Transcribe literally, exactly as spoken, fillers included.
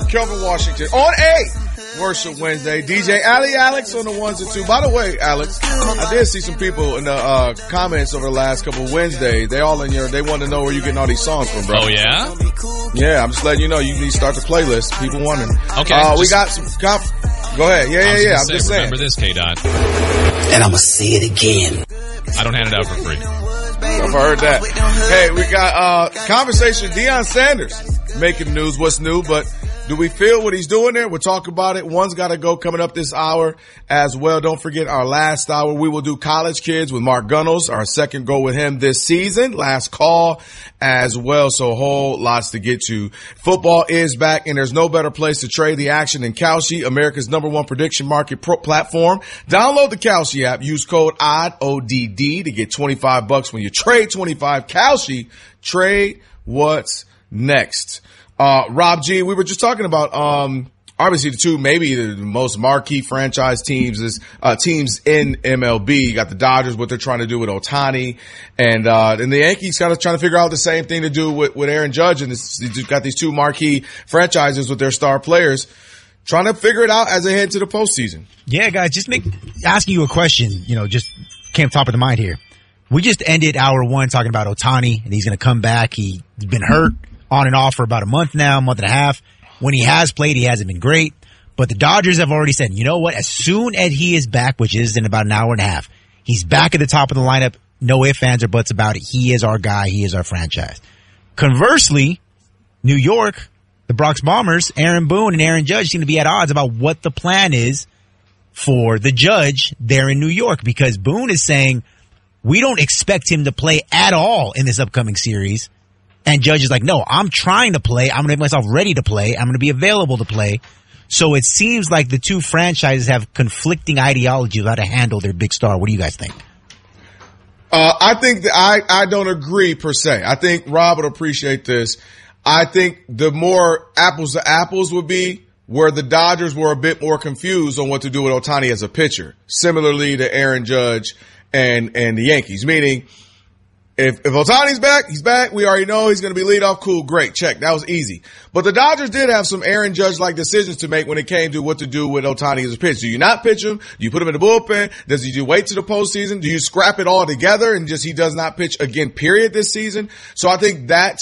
Kelvin Washington on A Worship Wednesday. D J Ali Alex on the ones and two. By the way, Alex, I did see some people in the uh, comments over the last couple of Wednesdays. They all in your, they want to know where you're getting all these songs from, bro. Oh, yeah? Yeah, I'm just letting you know. You need to start the playlist. People wondering. Okay. Uh, just, we got some, comp- go ahead. Yeah, yeah, yeah. I'm say, just saying. Remember this, K-Dot. And I'm going to say it again. I don't hand it out for free. I've heard that. Hey, we got uh conversation. Deion Sanders making news. What's new? But do we feel what he's doing there? We'll talk about it. One's got to go coming up this hour as well. Don't forget our last hour. We will do College Kids with Mark Gunnels. Our second go with him this season. Last call as well. So a whole lots to get to. Football is back, and there's no better place to trade the action than Kalshi, America's number one prediction market pro- platform. Download the Kalshi app. Use code O D D, O D D, to get twenty-five bucks when you trade twenty-five. Kalshi, trade what's next. Uh, Rob G, we were just talking about, um, obviously the two, maybe the most marquee franchise teams is, uh, teams in M L B. You got the Dodgers, what they're trying to do with Ohtani, and, uh, and the Yankees kind of trying to figure out the same thing to do with, with Aaron Judge. And it's, you've got these two marquee franchises with their star players trying to figure it out as they head to the postseason. Yeah, guys, just make, asking you a question, you know, just came top of the mind here. We just ended hour one talking about Ohtani, and he's going to come back. He's been hurt on and off for about a month now, month and a half. When he has played, he hasn't been great. But the Dodgers have already said, you know what? As soon as he is back, which is in about an hour and a half, he's back at the top of the lineup. No ifs, ands, or buts about it. He is our guy. He is our franchise. Conversely, New York, the Bronx Bombers, Aaron Boone and Aaron Judge seem to be at odds about what the plan is for the Judge there in New York, because Boone is saying, we don't expect him to play at all in this upcoming series. And Judge is like, no, I'm trying to play. I'm going to make myself ready to play. I'm going to be available to play. So it seems like the two franchises have conflicting ideology of how to handle their big star. What do you guys think? Uh, I think that I, I don't agree per se. I think Rob would appreciate this. I think the more apples to apples would be where the Dodgers were a bit more confused on what to do with Ohtani as a pitcher, similarly to Aaron Judge and, and the Yankees, meaning If, if Ohtani's back, he's back. We already know he's going to be leadoff. Cool. Great. Check. That was easy. But the Dodgers did have some Aaron Judge-like decisions to make when it came to what to do with Ohtani as a pitcher. Do you not pitch him? Do you put him in the bullpen? Does he do wait to the postseason? Do you scrap it all together and just he does not pitch again, period, this season? So I think that